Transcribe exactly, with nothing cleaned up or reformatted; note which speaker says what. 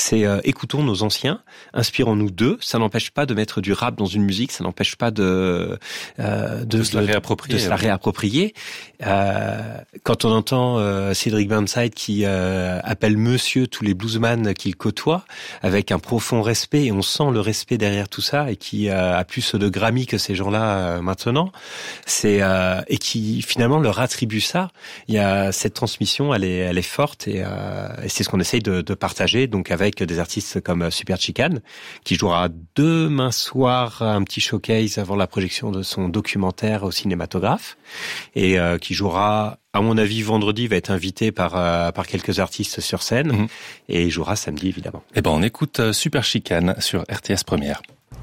Speaker 1: c'est euh, écoutons nos anciens, inspirons-nous d'eux. Ça n'empêche pas de mettre du rap dans une musique, ça n'empêche pas de euh, de,
Speaker 2: de se la réapproprier.
Speaker 1: De se la réapproprier. Euh, quand on entend euh, Cédric Burnside qui euh, appelle Monsieur tous les bluesman qu'il côtoie avec un profond respect, et on sent le respect derrière tout ça, et qui euh, a plus de Grammy que ces gens-là euh, maintenant, c'est euh, et qui finalement leur attribue ça. Il y a cette transmission, elle est elle est forte, et, euh, et c'est ce qu'on essaye de, de partager, donc avec des artistes comme Super Chican qui jouera demain soir un petit showcase avant la projection de son documentaire au cinématographe, et euh, qui jouera, à mon avis, vendredi, va être invité par euh, par quelques artistes sur scène, mmh. et il jouera samedi évidemment.
Speaker 2: Eh ben on écoute Super Chican sur R T S Première.